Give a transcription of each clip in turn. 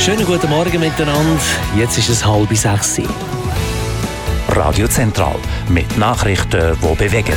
Schönen guten Morgen miteinander. Jetzt ist es 5:30. Radio Zentral mit Nachrichten, die bewegen.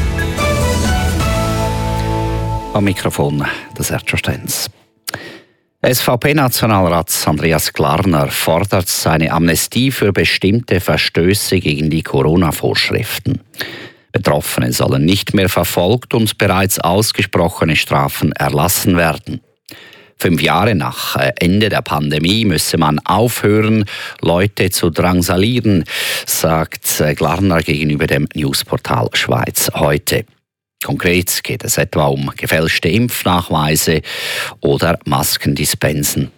Am Mikrofon der Sergio Stenz. SVP-Nationalrat Andreas Glarner fordert eine Amnestie für bestimmte Verstöße gegen die Corona-Vorschriften. Betroffene sollen nicht mehr verfolgt und bereits ausgesprochene Strafen erlassen werden. 5 Jahre nach Ende der Pandemie müsse man aufhören, Leute zu drangsalieren, sagt Glarner gegenüber dem Newsportal Schweiz heute. Konkret geht es etwa um gefälschte Impfnachweise oder Maskendispensen.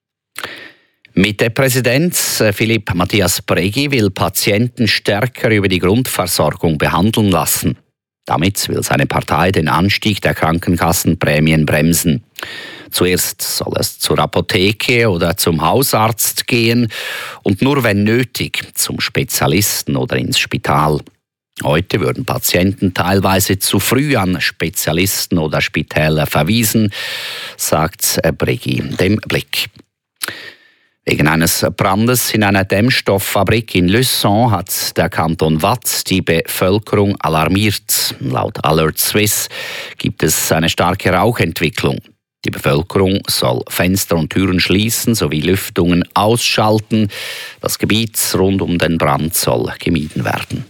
Mitte-Präsident Philipp Matthias Breggi will Patienten stärker über die Grundversorgung behandeln lassen. Damit will seine Partei den Anstieg der Krankenkassenprämien bremsen. Zuerst soll es zur Apotheke oder zum Hausarzt gehen und nur wenn nötig zum Spezialisten oder ins Spital. Heute würden Patienten teilweise zu früh an Spezialisten oder Spitäler verwiesen, sagt Breggi dem Blick. Wegen eines Brandes in einer Dämmstofffabrik in Luçon hat der Kanton Waadt die Bevölkerung alarmiert. Laut Alert Swiss gibt es eine starke Rauchentwicklung. Die Bevölkerung soll Fenster und Türen schließen sowie Lüftungen ausschalten. Das Gebiet rund um den Brand soll gemieden werden.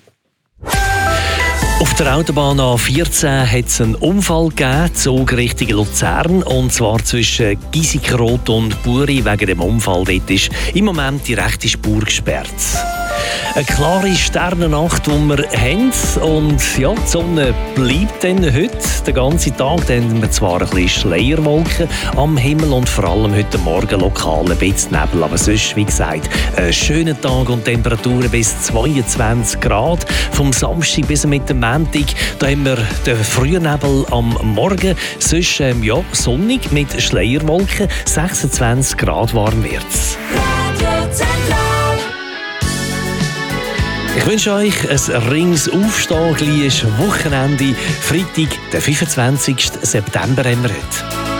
Auf der Autobahn A14 hat es einen Unfall gegeben, Zug Richtung Luzern, und zwar zwischen Giesikenrot und Buri. Wegen dem Unfall dort ist im Moment die rechte Spur gesperrt. Eine klare Sternennacht, die wir haben. Und ja, die Sonne bleibt dann heute den ganzen Tag. Dann haben wir zwar ein bisschen Schleierwolken am Himmel und vor allem heute Morgen lokal ein bisschen Nebel. Aber sonst, wie gesagt, einen schönen Tag und Temperaturen bis 22 Grad. Vom Samstag bis mit dem Montag, da haben wir den frühen Nebel am Morgen. Sonst sonnig mit Schleierwolken. 26 Grad warm wird's. Ich wünsche euch ein Ringsaufstehen, gleich Wochenende. Freitag, den 25. September haben wir heute.